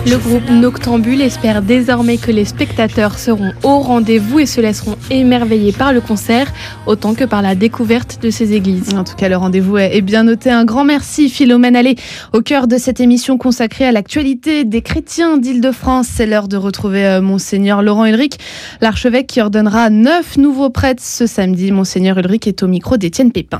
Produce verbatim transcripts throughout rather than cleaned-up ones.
Le groupe Noctambule espère désormais que les spectateurs seront au rendez-vous et se laisseront émerveiller par le concert, autant que par la découverte de ces églises. En tout cas, le rendez-vous est bien noté. Un grand merci, Philomène Allais, au cœur de cette émission consacrée à l'actualité des chrétiens d'Île-de-France. C'est l'heure de retrouver Monseigneur Laurent Ulrich, l'archevêque qui ordonnera neuf nouveaux prêtres ce samedi. Monseigneur Ulrich est au micro d'Étienne Pépin.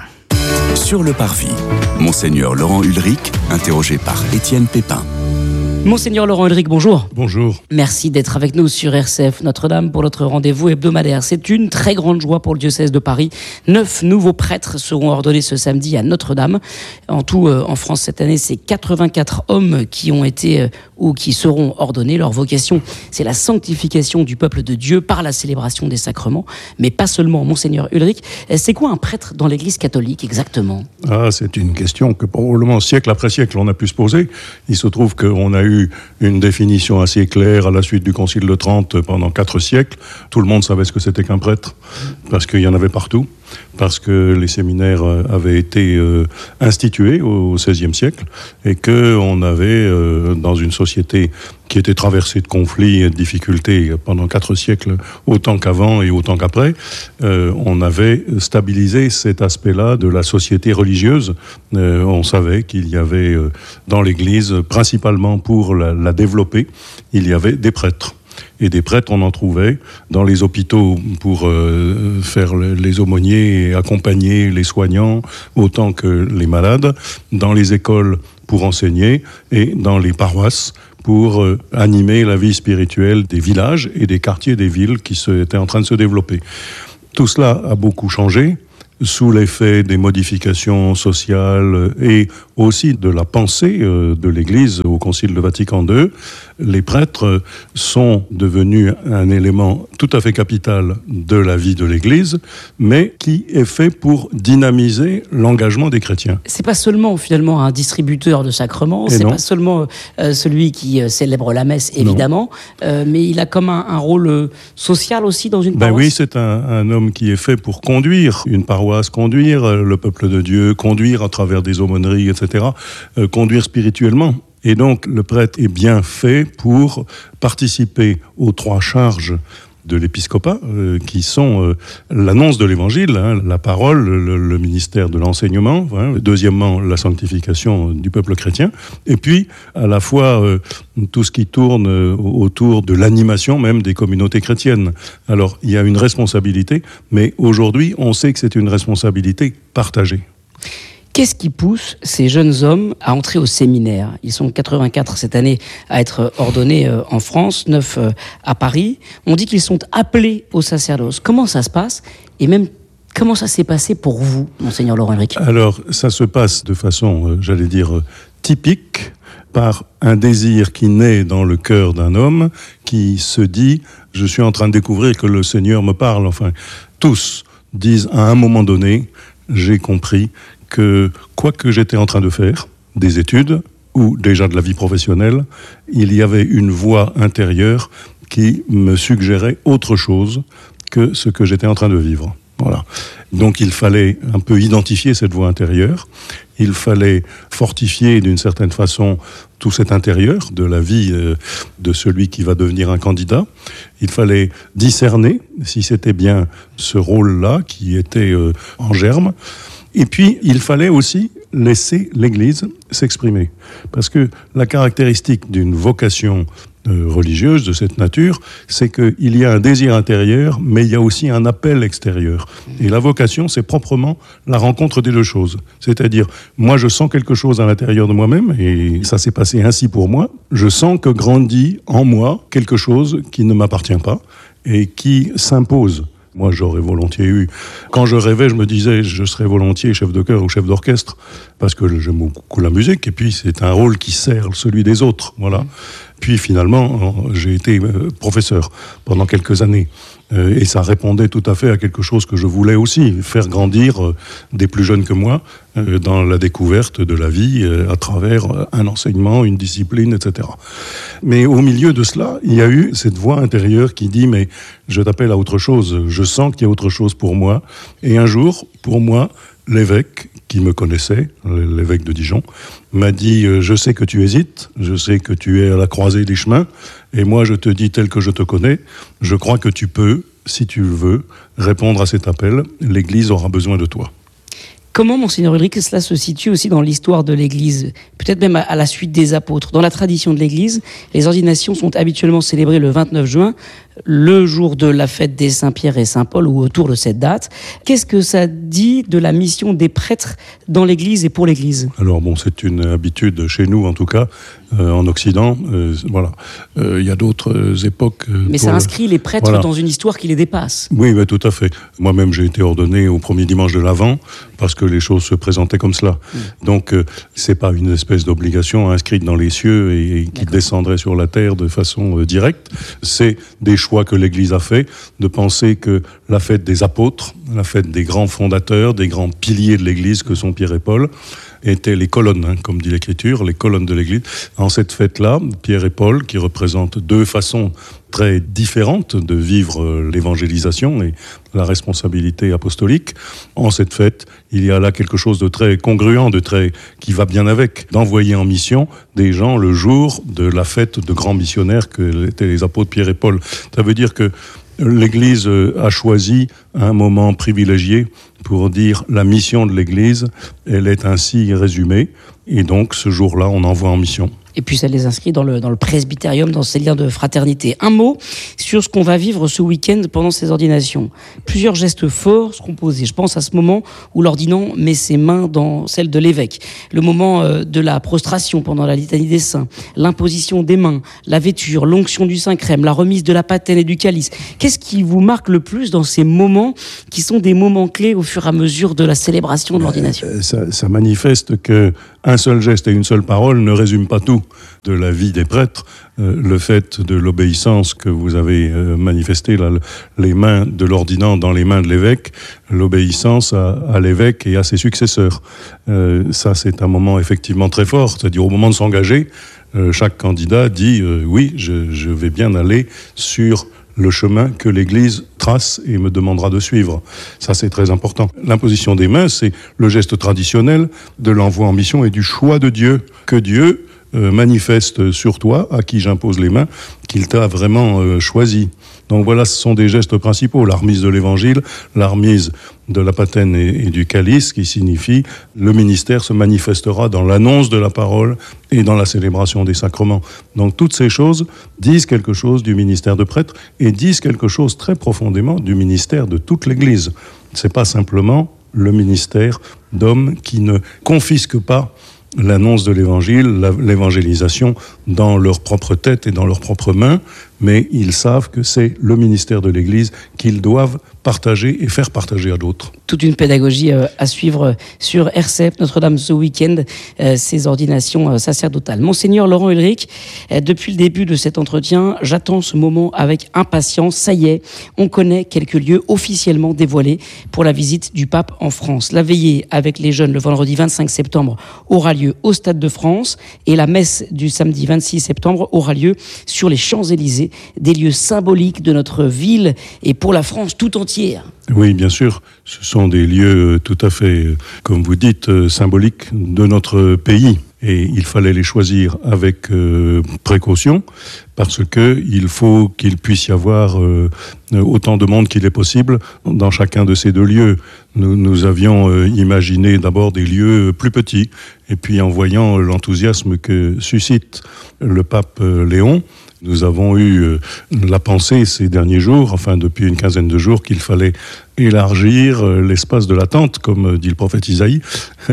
Sur le parvis, Monseigneur Laurent Ulrich, interrogé par Étienne Pépin. Monseigneur Laurent Ulrich, bonjour. Bonjour. Merci d'être avec nous sur R C F Notre-Dame pour notre rendez-vous hebdomadaire. C'est une très grande joie pour le diocèse de Paris. Neuf nouveaux prêtres seront ordonnés ce samedi à Notre-Dame. En tout, euh, en France cette année, c'est quatre-vingt-quatre hommes qui ont été euh, ou qui seront ordonnés. Leur vocation, c'est la sanctification du peuple de Dieu par la célébration des sacrements. Mais pas seulement, Monseigneur Ulrich. C'est quoi un prêtre dans l'Église catholique exactement ? Ah, c'est une question que probablement siècle après siècle on a pu se poser. Il se trouve qu'on a eu une définition assez claire à la suite du Concile de Trente pendant quatre siècles. Tout le monde savait ce que c'était qu'un prêtre, parce qu'il y en avait partout, parce que les séminaires avaient été euh, institués au seizième siècle, et qu'on avait, euh, dans une société qui était traversée de conflits et de difficultés pendant quatre siècles, autant qu'avant et autant qu'après, euh, on avait stabilisé cet aspect-là de la société religieuse. Euh, on savait qu'il y avait euh, dans l'Église, principalement pour la, la développer, il y avait des prêtres. Et des prêtres, on en trouvait dans les hôpitaux pour euh, faire les aumôniers et accompagner les soignants autant que les malades, dans les écoles pour enseigner et dans les paroisses pour euh, animer la vie spirituelle des villages et des quartiers des villes qui se, étaient en train de se développer. Tout cela a beaucoup changé sous l'effet des modifications sociales et aussi de la pensée de l'Église au Concile de Vatican deux. Les prêtres sont devenus un élément tout à fait capital de la vie de l'Église, mais qui est fait pour dynamiser l'engagement des chrétiens. C'est pas seulement finalement un distributeur de sacrements, et c'est non. pas seulement euh, celui qui euh, célèbre la messe, évidemment, euh, mais il a comme un, un rôle euh, social aussi dans une paroisse. Ben oui, c'est un, un homme qui est fait pour conduire une paroisse, conduire le peuple de Dieu, conduire à travers des aumôneries, et cetera, euh, conduire spirituellement. Et donc, le prêtre est bien fait pour participer aux trois charges de l'épiscopat, euh, qui sont euh, l'annonce de l'évangile, hein, la parole, le, le ministère de l'enseignement, hein, deuxièmement, la sanctification du peuple chrétien, et puis, à la fois, euh, tout ce qui tourne euh, autour de l'animation même des communautés chrétiennes. Alors, il y a une responsabilité, mais aujourd'hui, on sait que c'est une responsabilité partagée. Qu'est-ce qui pousse ces jeunes hommes à entrer au séminaire ? Ils sont quatre-vingt-quatre cette année à être ordonnés en France, neuf à Paris. On dit qu'ils sont appelés au sacerdoce. Comment ça se passe ? Et même, comment ça s'est passé pour vous, Monseigneur Laurent Ulrich ? Alors, ça se passe de façon, j'allais dire, typique, par un désir qui naît dans le cœur d'un homme, qui se dit « je suis en train de découvrir que le Seigneur me parle ». Enfin, tous disent à un moment donné « j'ai compris » que quoi que j'étais en train de faire, des études ou déjà de la vie professionnelle, il y avait une voix intérieure qui me suggérait autre chose que ce que j'étais en train de vivre. Voilà. Donc il fallait un peu identifier cette voix intérieure, il fallait fortifier d'une certaine façon tout cet intérieur de la vie euh, de celui qui va devenir un candidat. Il fallait discerner si c'était bien ce rôle-là qui était euh, en germe. Et puis, il fallait aussi laisser l'Église s'exprimer. Parce que la caractéristique d'une vocation euh, religieuse de cette nature, c'est qu'il y a un désir intérieur, mais il y a aussi un appel extérieur. Et la vocation, c'est proprement la rencontre des deux choses. C'est-à-dire, moi, je sens quelque chose à l'intérieur de moi-même, et ça s'est passé ainsi pour moi. Je sens que grandit en moi quelque chose qui ne m'appartient pas et qui s'impose. Moi, j'aurais volontiers eu... Quand je rêvais, je me disais, je serais volontiers chef de chœur ou chef d'orchestre, parce que j'aime beaucoup la musique, et puis c'est un rôle qui sert celui des autres, voilà. Puis finalement, j'ai été professeur pendant quelques années. Euh, et ça répondait tout à fait à quelque chose que je voulais aussi, faire grandir euh, des plus jeunes que moi euh, dans la découverte de la vie euh, à travers euh, un enseignement, une discipline, et cetera. Mais au milieu de cela, il y a eu cette voix intérieure qui dit « mais je t'appelle à autre chose, je sens qu'il y a autre chose pour moi ». Et un jour, pour moi, l'évêque, qui me connaissait, l'évêque de Dijon, m'a dit « Je sais que tu hésites, je sais que tu es à la croisée des chemins, et moi je te dis tel que je te connais, je crois que tu peux, si tu le veux, répondre à cet appel. L'Église aura besoin de toi. » Comment, Monseigneur Ulrich, cela se situe aussi dans l'histoire de l'Église, peut-être même à la suite des apôtres? Dans la tradition de l'Église, les ordinations sont habituellement célébrées le vingt-neuf juin, le jour de la fête des Saint-Pierre et Saint-Paul, ou autour de cette date. Qu'est-ce que ça dit de la mission des prêtres dans l'Église et pour l'Église? Alors bon, c'est une habitude chez nous, en tout cas, euh, en Occident. Euh, voilà, il euh, y a d'autres euh, époques. Euh, Mais ça inscrit les prêtres voilà. dans une histoire qui les dépasse. Oui, oui, tout à fait. Moi-même, j'ai été ordonné au premier dimanche de l'Avent parce que les choses se présentaient comme cela. Mmh. Donc, euh, c'est pas une espèce d'obligation inscrite dans les cieux et, et qui D'accord. descendrait sur la terre de façon euh, directe. C'est des choix que l'Église a fait, de penser que la fête des apôtres, la fête des grands fondateurs, des grands piliers de l'Église que sont Pierre et Paul, étaient les colonnes, hein, comme dit l'Écriture, les colonnes de l'Église. En cette fête-là, Pierre et Paul, qui représentent deux façons très différentes de vivre l'évangélisation et la responsabilité apostolique, en cette fête, il y a là quelque chose de très congruent, de très qui va bien avec, d'envoyer en mission des gens le jour de la fête de grands missionnaires que étaient les apôtres Pierre et Paul. Ça veut dire que l'Église a choisi un moment privilégié pour dire la mission de l'Église, elle est ainsi résumée, et donc ce jour-là, on envoie en mission. Et puis ça les inscrit dans le, dans le presbytérium, dans ces liens de fraternité. Un mot sur ce qu'on va vivre ce week-end pendant ces ordinations. Plusieurs gestes forts seront posés. Je pense à ce moment où l'ordinant met ses mains dans celles de l'évêque. Le moment de la prostration pendant la litanie des saints, l'imposition des mains, la vêture, l'onction du Saint-Crème, la remise de la patène et du calice. Qu'est-ce qui vous marque le plus dans ces moments qui sont des moments clés au fur et à mesure de la célébration de l'ordination? Ça, ça manifeste que un seul geste et une seule parole ne résument pas tout de la vie des prêtres. Euh, le fait de l'obéissance que vous avez euh, manifesté, là, les mains de l'ordinant dans les mains de l'évêque, l'obéissance à, à l'évêque et à ses successeurs. Euh, ça, c'est un moment effectivement très fort, c'est-à-dire au moment de s'engager, euh, chaque candidat dit euh, « oui, je, je vais bien aller sur le chemin que l'Église trace et me demandera de suivre ». Ça, c'est très important. L'imposition des mains, c'est le geste traditionnel de l'envoi en mission et du choix de Dieu, que Dieu euh, manifeste sur toi, à qui j'impose les mains, qu'il t'a vraiment euh, choisi. Donc voilà, ce sont des gestes principaux. La remise de l'Évangile, la remise de la patène et, et du calice, qui signifie le ministère se manifestera dans l'annonce de la parole et dans la célébration des sacrements. Donc toutes ces choses disent quelque chose du ministère de prêtre et disent quelque chose très profondément du ministère de toute l'Église. C'est pas simplement le ministère d'hommes qui ne confisquent pas l'annonce de l'évangile, l'évangélisation dans leur propre tête et dans leurs propres mains, mais ils savent que c'est le ministère de l'Église qu'ils doivent partager et faire partager à d'autres. Toute une pédagogie euh, à suivre sur R C F Notre-Dame ce week-end, euh, ces ordinations euh, sacerdotales. Monseigneur Laurent Ulrich, euh, depuis le début de cet entretien, j'attends ce moment avec impatience. Ça y est, on connaît quelques lieux officiellement dévoilés pour la visite du pape en France. La veillée avec les jeunes le vendredi vingt-cinq septembre aura lieu au Stade de France et la messe du samedi vingt-six septembre aura lieu sur les Champs-Élysées, des lieux symboliques de notre ville et pour la France tout entière. Oui, bien sûr. Ce sont des lieux tout à fait, comme vous dites, symboliques de notre pays. Et il fallait les choisir avec euh, précaution, parce que il faut qu'il puisse y avoir euh, autant de monde qu'il est possible dans chacun de ces deux lieux. Nous, nous avions euh, imaginé d'abord des lieux plus petits, et puis en voyant l'enthousiasme que suscite le pape euh, Léon, nous avons eu euh, la pensée ces derniers jours, enfin depuis une quinzaine de jours, qu'il fallait élargir euh, l'espace de l'attente, comme euh, dit le prophète Isaïe,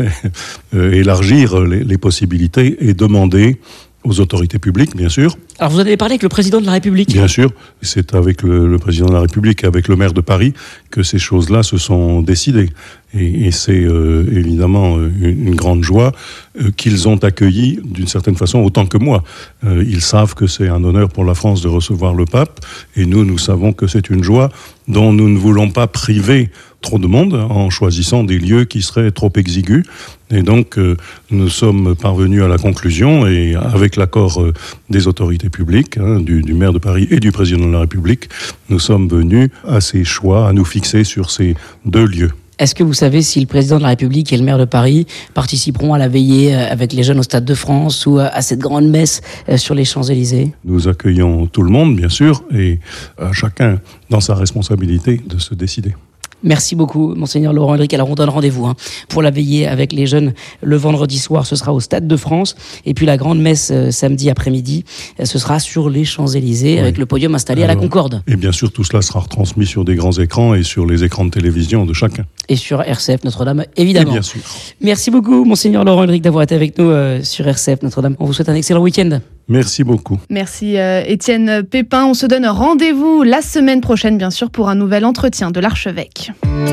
euh, élargir les, les possibilités et demander aux autorités publiques, bien sûr. Alors vous avez parlé avec le président de la République. Bien sûr, c'est avec le, le président de la République et avec le maire de Paris que ces choses-là se sont décidées. Et, et c'est euh, évidemment une, une grande joie euh, qu'ils ont accueilli d'une certaine façon autant que moi. Euh, ils savent que c'est un honneur pour la France de recevoir le pape, et nous, nous savons que c'est une joie dont nous ne voulons pas priver trop de monde en choisissant des lieux qui seraient trop exigus. Et donc, euh, nous sommes parvenus à la conclusion, et avec l'accord euh, des autorités publiques, hein, du, du maire de Paris et du président de la République, nous sommes venus à ces choix, à nous fixer sur ces deux lieux. Est-ce que vous savez si le président de la République et le maire de Paris participeront à la veillée avec les jeunes au Stade de France ou à cette grande messe sur les Champs-Élysées ? Nous accueillons tout le monde, bien sûr, et euh, chacun dans sa responsabilité de se décider. Merci beaucoup, Monseigneur Laurent Ulrich. Alors, on donne rendez-vous hein, pour la veillée avec les jeunes le vendredi soir. Ce sera au Stade de France. Et puis, la grande messe euh, samedi après-midi, euh, ce sera sur les Champs-Élysées, oui. avec le podium installé Alors, à la Concorde. Et bien sûr, tout cela sera retransmis sur des grands écrans et sur les écrans de télévision de chacun. Et sur R C F Notre-Dame, évidemment. Et bien sûr. Merci beaucoup, Monseigneur Laurent Ulrich, d'avoir été avec nous euh, sur R C F Notre-Dame. On vous souhaite un excellent week-end. Merci beaucoup. Merci euh, Étienne Pépin. On se donne rendez-vous la semaine prochaine, bien sûr, pour un nouvel entretien de l'archevêque.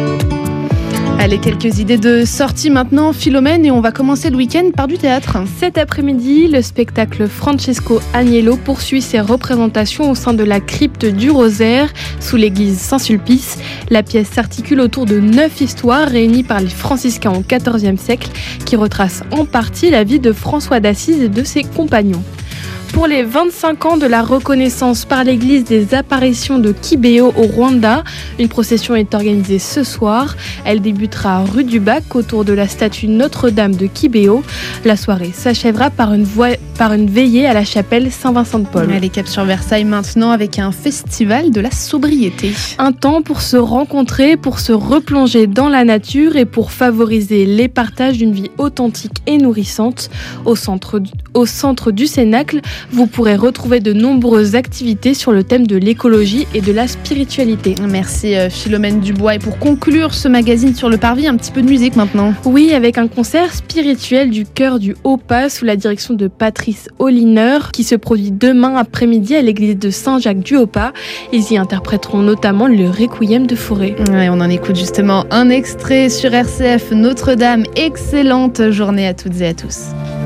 Allez, quelques idées de sortie maintenant, Philomène, et on va commencer le week-end par du théâtre. Cet après-midi, le spectacle Francesco Agnello poursuit ses représentations au sein de la crypte du Rosaire, sous l'église Saint-Sulpice. La pièce s'articule autour de neuf histoires réunies par les franciscains au quatorzième siècle, qui retracent en partie la vie de François d'Assise et de ses compagnons. Pour les vingt-cinq ans de la reconnaissance par l'Église des apparitions de Kibeho au Rwanda, une procession est organisée ce soir. Elle débutera rue du Bac autour de la statue Notre-Dame de Kibeho. La soirée s'achèvera par une, vo- par une veillée à la chapelle Saint-Vincent-de-Paul. Allez, cap sur Versailles maintenant avec un festival de la sobriété. Un temps pour se rencontrer, pour se replonger dans la nature et pour favoriser les partages d'une vie authentique et nourrissante. Au centre, au centre du Cénacle, vous pourrez retrouver de nombreuses activités sur le thème de l'écologie et de la spiritualité. Merci Philomène Dubois. Et pour conclure ce magazine sur le Parvis, un petit peu de musique maintenant. Oui, avec un concert spirituel du chœur du Haut-Pas sous la direction de Patrice Holliner qui se produit demain après-midi à l'église de Saint-Jacques-du-Haut-Pas. Ils y interpréteront notamment le Requiem de Fauré. Ouais, on en écoute justement un extrait sur R C F Notre-Dame. Excellente journée à toutes et à tous.